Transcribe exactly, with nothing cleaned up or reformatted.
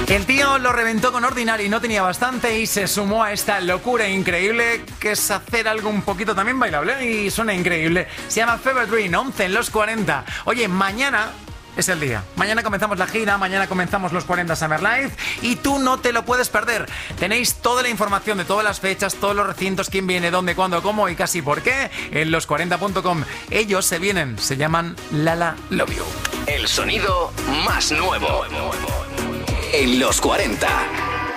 El tío lo reventó con Ordinary, no tenía bastante y se sumó a esta locura increíble que es hacer algo un poquito también bailable y suena increíble. Se llama Fever Dream, once en los cuarenta. Oye, mañana es el día. Mañana comenzamos la gira, mañana comenzamos los cuarenta Summer Live y tú no te lo puedes perder. Tenéis toda la información de todas las fechas, todos los recintos, quién viene, dónde, cuándo, cómo y casi por qué en los cuarenta punto com. Ellos se vienen, se llaman Lala Love You. El sonido más nuevo en los cuarenta.